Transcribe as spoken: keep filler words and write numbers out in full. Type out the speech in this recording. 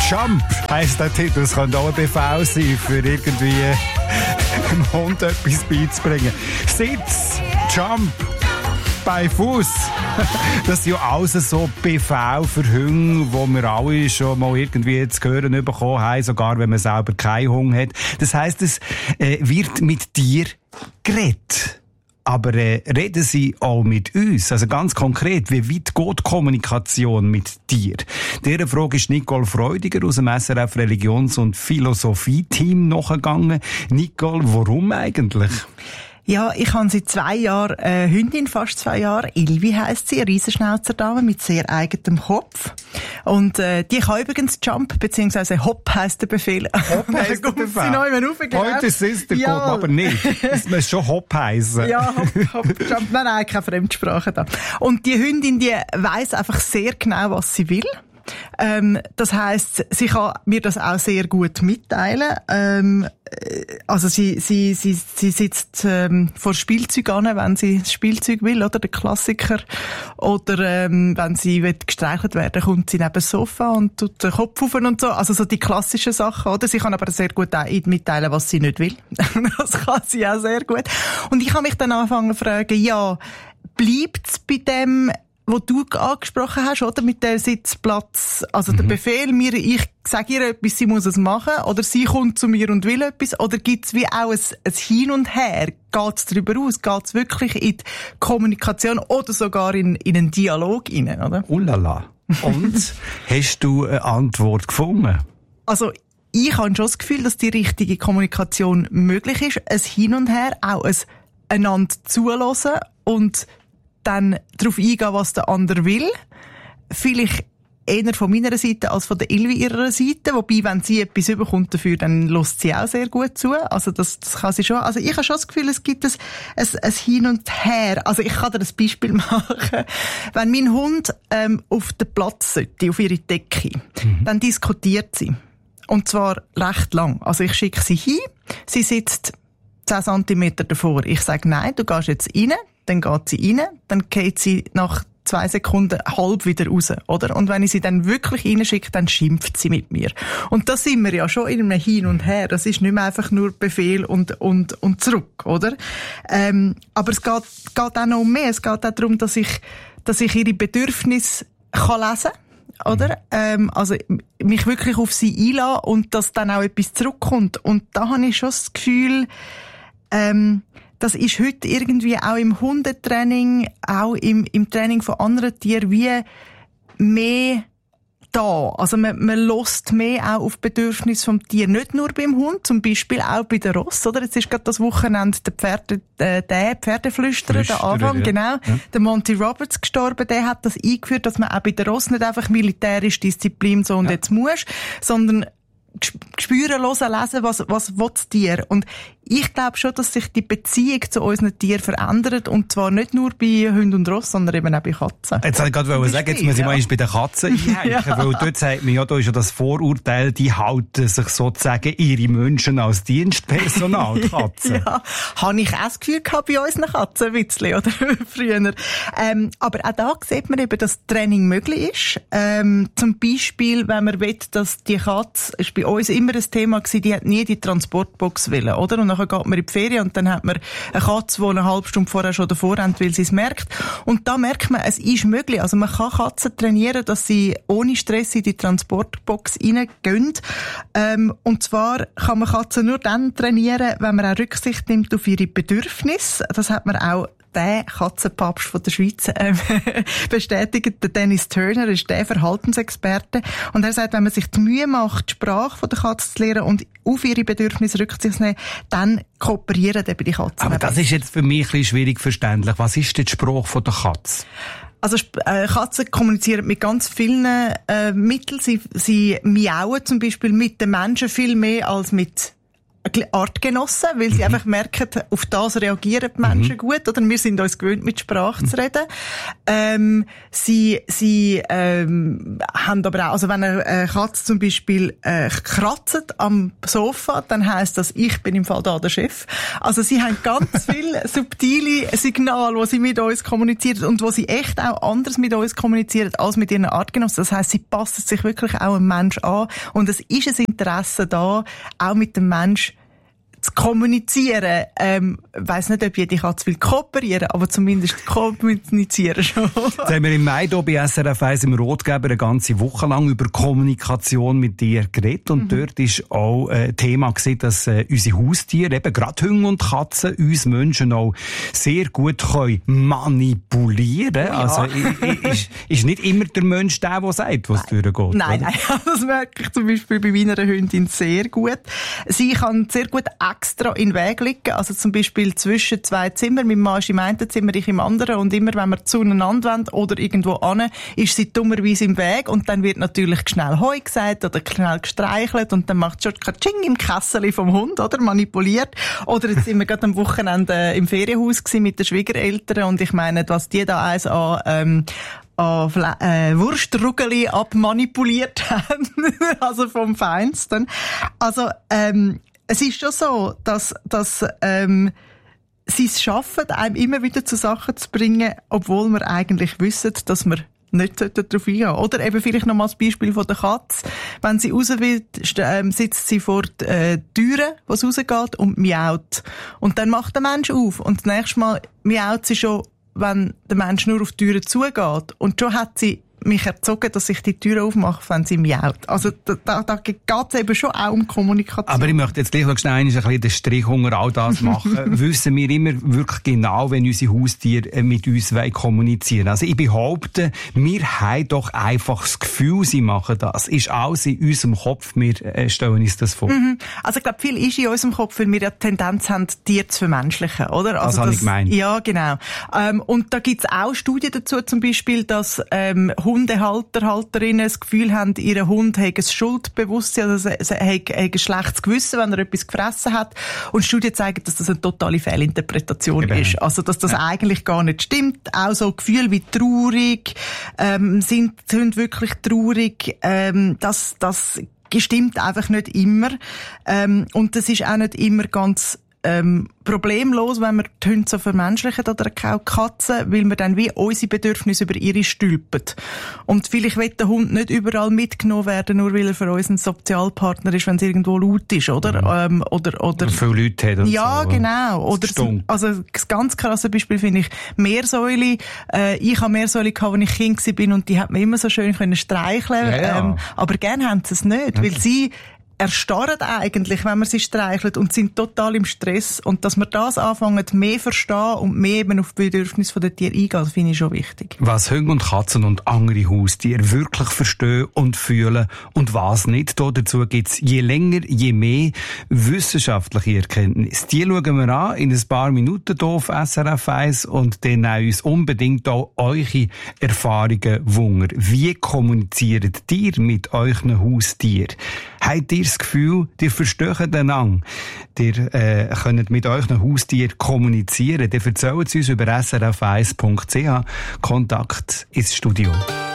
Jump heisst der Titel. Das könnte auch ein B V sein, für irgendwie einem Hund etwas beizubringen. Sitz, Jump, bei Fuß. Das sind ja alles so B V für Hunde, wo wir alle schon mal irgendwie zu hören bekommen haben, sogar wenn man selber keinen Hund hat. Das heisst, es äh, wird mit dir geredet. Aber äh, reden sie auch mit uns? Also ganz konkret, wie weit geht die Kommunikation mit dir? Dieser Frage ist Nicole Freudiger aus dem S R F Religions- und Philosophie-Team nachgegangen. Nicole, warum eigentlich? Ja, ich habe seit zwei Jahren eine Hündin, fast zwei Jahre. Ilvi heisst sie, eine Riesenschnauzerdame mit sehr eigenem Kopf. Und äh, die kann übrigens Jump, beziehungsweise Hop heisst der Befehl. Hop heisst der Befehl? Sie noch immer rauf, genau. Heute ist es der ja. Gott, aber nicht. Es muss schon Hop heissen. Ja, Hop, Hop, Jump. Nein, nein, keine Fremdsprache da. Und die Hündin, die weiss einfach sehr genau, was sie will. Ähm, das heisst, sie kann mir das auch sehr gut mitteilen. Ähm, also sie, sie, sie, sie sitzt ähm, vor Spielzeug an, wenn sie das Spielzeug will, oder der Klassiker. Oder ähm, wenn sie will gestreichelt werden, kommt sie neben das Sofa und tut den Kopf auf und so. Also so die klassischen Sachen, oder? Sie kann aber sehr gut auch mitteilen, was sie nicht will. Das kann sie auch sehr gut. Und ich habe mich dann angefangen zu fragen, ja, bleibt's bei dem, wo du angesprochen hast, oder? Mit dem Sitzplatz. Also mhm. der Befehl, mir, ich sage ihr etwas, sie muss es machen, oder sie kommt zu mir und will etwas, oder gibt's wie auch ein, ein Hin und Her? Geht's darüber aus? Geht's wirklich in die Kommunikation oder sogar in, in einen Dialog rein, oder? Ullala. Und? Hast du eine Antwort gefunden? Also, ich habe schon das Gefühl, dass die richtige Kommunikation möglich ist. Ein Hin und Her, auch ein einander zuhören und dann darauf eingehen, was der andere will. Vielleicht eher von meiner Seite als von der Ilvi ihrer Seite. Wobei, wenn sie etwas überkommt dafür, dann lässt sie auch sehr gut zu. Also das, das kann sie schon. Also ich habe schon das Gefühl, es gibt ein, ein, ein Hin und Her. Also ich kann dir ein Beispiel machen. Wenn mein Hund ähm, auf den Platz sollte, auf ihre Decke, mhm. dann diskutiert sie. Und zwar recht lang. Also ich schicke sie hin, sie sitzt zehn Zentimeter davor. Ich sage, nein, du gehst jetzt rein. Dann geht sie rein, dann geht sie nach zwei Sekunden halb wieder raus, oder? Und wenn ich sie dann wirklich reinschicke, dann schimpft sie mit mir. Und da sind wir ja schon in einem Hin und Her. Das ist nicht mehr einfach nur Befehl und, und, und zurück, oder? Ähm, aber es geht, geht auch noch um mehr. Es geht auch darum, dass ich, dass ich ihre Bedürfnisse kann lesen kann. Oder? Ähm, also, mich wirklich auf sie einlassen und dass dann auch etwas zurückkommt. Und da habe ich schon das Gefühl, ähm, das ist heute irgendwie auch im Hundetraining, auch im, im Training von anderen Tieren wie mehr da. Also man, man lässt mehr auch auf Bedürfnisse vom Tier. Nicht nur beim Hund, zum Beispiel auch bei den Ross, oder? Jetzt ist gerade das Wochenende der Pferde, äh, der Pferdeflüsterer, der Anfang, ja. Genau. Ja. Der Monty Roberts gestorben, der hat das eingeführt, dass man auch bei den Ross nicht einfach militärisch Disziplin so und ja. jetzt muss, sondern spüren, hören, lesen, was, was will das Tier. Und ich glaube schon, dass sich die Beziehung zu unseren Tieren verändert. Und zwar nicht nur bei Hunden und Ross, sondern eben auch bei Katzen. Jetzt wollte ich gerade sagen, jetzt muss ich mal bei den Katzen einhängen. Ja. Weil dort sagt man ja, da ist ja das Vorurteil, die halten sich sozusagen ihre Menschen als Dienstpersonal, die Katzen. Ja, habe ich auch das Gefühl gehabt bei unseren Katzen, ein bisschen, oder? Früher. Ähm, aber auch da sieht man eben, dass Training möglich ist. Ähm, zum Beispiel, wenn man will, dass die Katze, ist bei uns immer ein Thema gewesen, die hat nie die Transportbox wollen, oder? Und dann geht man in die Ferien und dann hat man eine Katze, die eine halbe Stunde vorher schon davor rennt, weil sie es merkt. Und da merkt man, es ist möglich. Also man kann Katzen trainieren, dass sie ohne Stress in die Transportbox reingehen. Ähm, und zwar kann man Katzen nur dann trainieren, wenn man auch Rücksicht nimmt auf ihre Bedürfnisse. Das hat man auch der Katzenpapst von der Schweiz äh, bestätigt. Der Dennis Turner ist der Verhaltensexperte. Und er sagt, wenn man sich die Mühe macht, die Sprache von der Katze zu lernen und auf ihre Bedürfnisse Rücksicht zu nehmen, dann kooperieren eben die Katzen. Aber das ist jetzt für mich ein bisschen schwierig verständlich. Was ist denn die Sprache von der Katze? Also äh, Katzen kommunizieren mit ganz vielen äh, Mitteln. Sie, sie miauen zum Beispiel mit den Menschen viel mehr als mit Artgenossen, weil sie mhm. einfach merken, auf das reagieren die Menschen mhm. gut, oder? Wir sind uns gewöhnt, mit Sprache mhm. zu reden. Ähm, sie, sie, ähm, haben aber auch, also wenn eine Katze zum Beispiel, äh, kratzt am Sofa, dann heisst das, ich bin im Fall da der Chef. Also sie haben ganz viele subtile Signale, die sie mit uns kommunizieren und wo sie echt auch anders mit uns kommunizieren als mit ihren Artgenossen. Das heisst, sie passen sich wirklich auch einem Mensch an und es ist ein Interesse da, auch mit dem Mensch zu kommunizieren. Ähm, ich weiss nicht, ob jede Katze will kooperieren, aber zumindest kommunizieren schon. Jetzt haben wir im Mai hier bei S R F eins im Rotgeber eine ganze Woche lang über Kommunikation mit dir geredet und mhm. dort ist auch ein äh, Thema gewesen, dass äh, unsere Haustiere, eben gerade Hunde und Katzen, uns Menschen auch sehr gut können manipulieren. Oh ja. Also ist, ist nicht immer der Mensch der, der sagt, was durchgeht. Nein, oder? Nein, das merke ich zum Beispiel bei meiner Hündin sehr gut. Sie kann sehr gut extra in den Weg liegen, also zum Beispiel zwischen zwei Zimmern, mein Mann ist im einen Zimmer, ich im anderen und immer, wenn wir zueinander wollen oder irgendwo an, ist sie dummerweise im Weg und dann wird natürlich schnell Heu gesagt oder schnell gestreichelt und dann macht schon Katsching im Kessel vom Hund, oder? Manipuliert. Oder jetzt sind wir gerade am Wochenende im Ferienhaus gewesen mit den Schwiegereltern und ich meine, was die da eins an, ähm, an äh, Wurstruggeli abmanipuliert haben, also vom Feinsten. Also, ähm, es ist schon so, dass, dass ähm, sie es schaffen, einem immer wieder zu Sachen zu bringen, obwohl wir eigentlich wissen, dass wir nicht darauf eingehen. Oder eben vielleicht noch mal das Beispiel von der Katze. Wenn sie raus will, ähm, sitzt sie vor der äh, Türe, wo es rausgeht, und miaut. Und dann macht der Mensch auf. Und das nächste Mal miaut sie schon, wenn der Mensch nur auf die Türe zugeht. Und schon hat sie mich erzogen, dass ich die Tür aufmache, wenn sie miaut. Also da, da, da geht es eben schon auch um Kommunikation. Aber ich möchte jetzt gleich noch schnell ein bisschen den Strich unter all das machen. Wissen wir immer wirklich genau, wenn unsere Haustiere mit uns kommunizieren wollen. Also ich behaupte, wir haben doch einfach das Gefühl, sie machen das. Ist alles in unserem Kopf, wir äh, stellen uns das vor. Mhm. Also ich glaube, viel ist in unserem Kopf, weil wir ja die Tendenz haben, Tiere zu vermenschlichen, oder? Also das habe ich gemeint. Ja, genau. Ähm, und da gibt es auch Studien dazu, zum Beispiel, dass ähm, Hundehalter, Halterinnen das Gefühl haben, ihr Hund hat ein Schuldbewusstsein, also er hat ein schlechtes Gewissen, wenn er etwas gefressen hat. Und Studien zeigen, dass das eine totale Fehlinterpretation Eben. ist. Also, dass das ja. eigentlich gar nicht stimmt. Auch so Gefühle wie traurig, ähm, sind, sind wirklich traurig, ähm, das, das stimmt einfach nicht immer. Ähm, und das ist auch nicht immer ganz Ähm, problemlos, wenn wir die Hunde so vermenschlichen oder auch Katzen, weil wir dann wie unsere Bedürfnisse über ihre stülpen. Und vielleicht will der Hund nicht überall mitgenommen werden, nur weil er für uns ein Sozialpartner ist, wenn es irgendwo laut ist, oder? Mhm. Ähm, oder, oder, oder viele Leute hat. Ja, so. Genau. Oder so, also, das ganz krasse Beispiel finde ich Meersäule. Äh, ich habe Meersäule gehabt, als ich Kind war und die hat mir immer so schön können streicheln. Ja, ja. Ähm, aber gerne haben sie es nicht, weil sie erstarren eigentlich, wenn man sie streichelt und sind total im Stress. Und dass wir das anfangen, mehr verstehen und mehr eben auf die Bedürfnisse der Tiere eingehen, das finde ich schon wichtig. Was Hunde und Katzen und andere Haustiere wirklich verstehen und fühlen und was nicht. Dazu gibt es je länger, je mehr wissenschaftliche Erkenntnisse. Die schauen wir an in ein paar Minuten hier auf S R F eins und dann auch uns unbedingt auch eure Erfahrungen wundern. Wie kommuniziert ihr mit euren Haustieren? Habt ihr das Gefühl, ihr versteht einander? Ihr äh, könnt mit euren Haustieren kommunizieren? Dann erzählt es uns über s r f eins punkt c h. Kontakt ins Studio.